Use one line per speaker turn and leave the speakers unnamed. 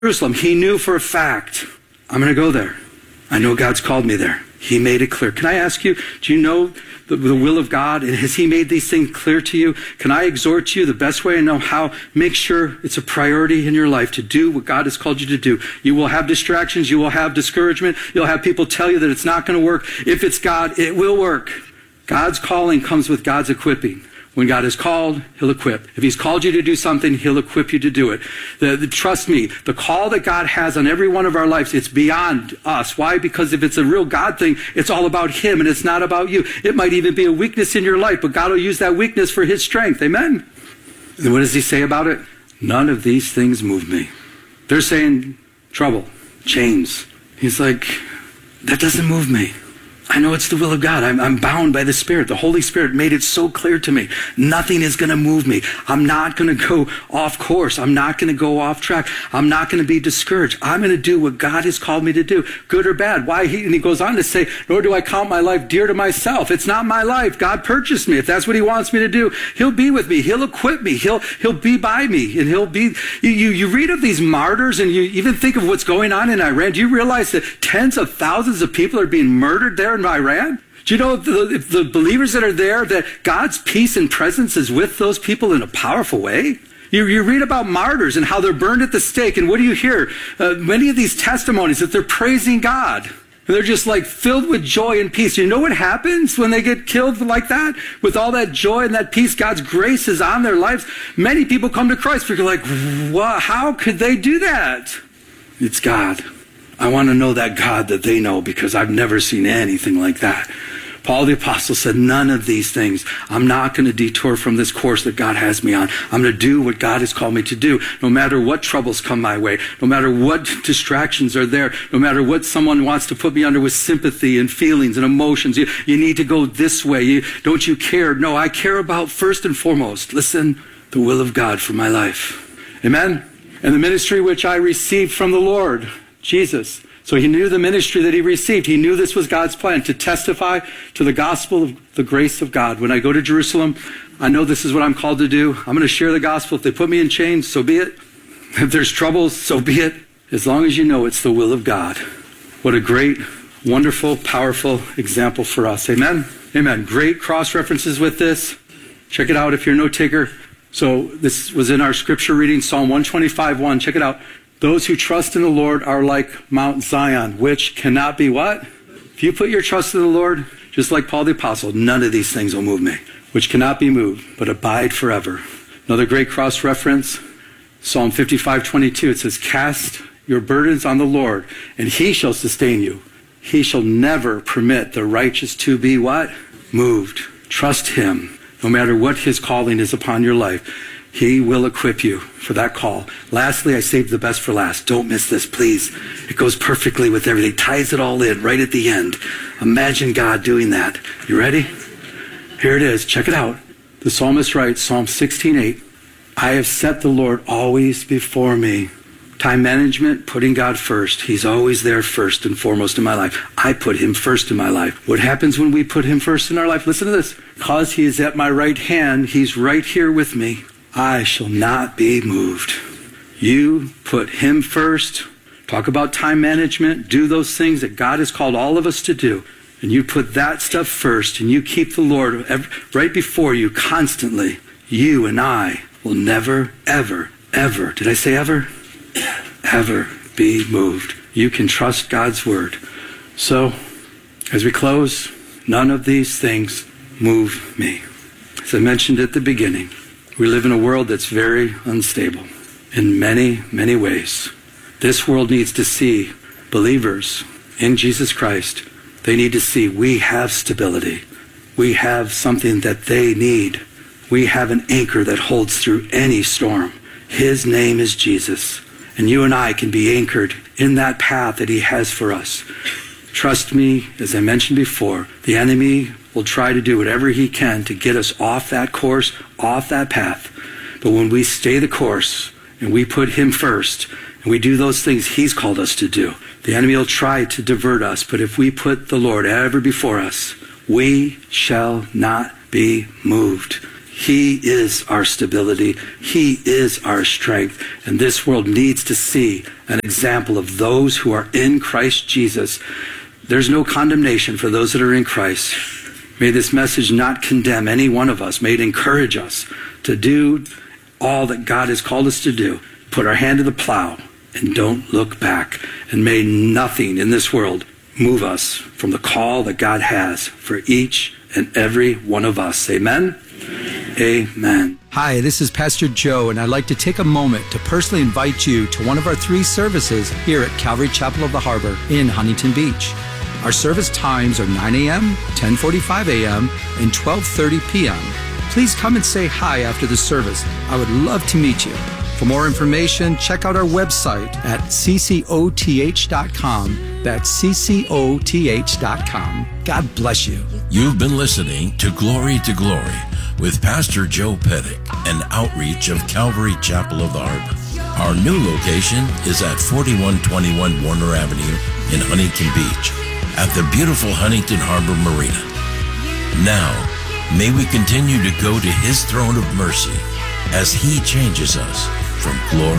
Jerusalem, he knew for a fact, I'm going to go there. I know God's called me there. He made it clear. Can I ask you, do you know the will of God? And has he made these things clear to you? Can I exhort you the best way I know how? Make sure it's a priority in your life to do what God has called you to do. You will have distractions. You will have discouragement. You'll have people tell you that it's not going to work. If it's God, it will work. God's calling comes with God's equipping. When God is called, he'll equip. If he's called you to do something, he'll equip you to do it. Trust me, the call that God has on every one of our lives, it's beyond us. Why? Because if it's a real God thing, it's all about him and it's not about you. It might even be a weakness in your life, but God will use that weakness for his strength. Amen? And what does he say about it? None of these things move me. They're saying trouble, chains. He's like, that doesn't move me. I know it's the will of God. I'm bound by the Spirit. The Holy Spirit made it so clear to me. Nothing is going to move me. I'm not going to go off course. I'm not going to go off track. I'm not going to be discouraged. I'm going to do what God has called me to do, good or bad. Why? And he goes on to say, nor do I count my life dear to myself. It's not my life. God purchased me. If that's what he wants me to do, he'll be with me. He'll equip me. He'll be by me. And he'll be, you read of these martyrs and you even think of what's going on in Iran. Do you realize that tens of thousands of people are being murdered there in Iran? Do you know the believers that are there, that God's peace and presence is with those people in a powerful way? You read about martyrs and how they're burned at the stake, and what do you hear? Many of these testimonies that they're praising God. And they're just like filled with joy and peace. You know what happens when they get killed like that? With all that joy and that peace, God's grace is on their lives. Many people come to Christ because you're like, wow, how could they do that? It's God. I want to know that God that they know, because I've never seen anything like that. Paul the Apostle said, none of these things. I'm not going to detour from this course that God has me on. I'm going to do what God has called me to do, no matter what troubles come my way, no matter what distractions are there, no matter what someone wants to put me under with sympathy and feelings and emotions. You need to go this way. Don't you care? No, I care about first and foremost, listen, the will of God for my life. Amen? And the ministry which I received from the Lord, Jesus. So he knew the ministry that he received. He knew this was God's plan, to testify to the gospel of the grace of God. When I go to Jerusalem, I know this is what I'm called to do. I'm going to share the gospel. If they put me in chains, so be it. If there's troubles, so be it. As long as you know it's the will of God. What a great, wonderful, powerful example for us. Amen? Amen. Great cross references with this. Check it out if you're a note taker. So this was in our scripture reading, Psalm 125:1. Check it out. Those who trust in the Lord are like Mount Zion, which cannot be what? If you put your trust in the Lord, just like Paul the Apostle, none of these things will move me. Which cannot be moved, but abide forever. Another great cross reference, Psalm 55:22. It says, cast your burdens on the Lord, and he shall sustain you. He shall never permit the righteous to be what? Moved. Trust him, no matter what his calling is upon your life. He will equip you for that call. Lastly, I saved the best for last. Don't miss this, please. It goes perfectly with everything. Ties it all in right at the end. Imagine God doing that. You ready? Here it is. Check it out. The psalmist writes, Psalm 16:8. I have set the Lord always before me. Time management, putting God first. He's always there first and foremost in my life. I put him first in my life. What happens when we put him first in our life? Listen to this. Because he is at my right hand, he's right here with me. I shall not be moved. You put him first. Talk about time management. Do those things that God has called all of us to do. And you put that stuff first, and you keep the Lord right before you constantly. You and I will never, ever, ever, did I say ever? Ever be moved. You can trust God's word. So, as we close, none of these things move me. As I mentioned at the beginning, we live in a world that's very unstable in many, many ways. This world needs to see believers in Jesus Christ. They need to see we have stability. We have something that they need. We have an anchor that holds through any storm. His name is Jesus. And you and I can be anchored in that path that he has for us. Trust me, as I mentioned before, the enemy will try to do whatever he can to get us off that course, off that path. But when we stay the course and we put him first and we do those things he's called us to do, the enemy will try to divert us. But if we put the Lord ever before us, we shall not be moved. He is our stability. He is our strength. And this world needs to see an example of those who are in Christ Jesus. There's no condemnation for those that are in Christ. May this message not condemn any one of us. May it encourage us to do all that God has called us to do. Put our hand to the plow and don't look back. And may nothing in this world move us from the call that God has for each and every one of us. Amen? Amen.
Hi, this is Pastor Joe, and I'd like to take a moment to personally invite you to one of our 3 services here at Calvary Chapel of the Harbor in Huntington Beach. Our service times are 9 a.m., 10:45 a.m., and 12:30 p.m. Please come and say hi after the service. I would love to meet you. For more information, check out our website at ccoth.com. That's ccoth.com. God bless you.
You've been listening to Glory with Pastor Joe Pettick, an outreach of Calvary Chapel of the Harbor. Our new location is at 4121 Warner Avenue in Huntington Beach at the beautiful Huntington Harbor Marina. Now, may we continue to go to His throne of mercy as He changes us from glory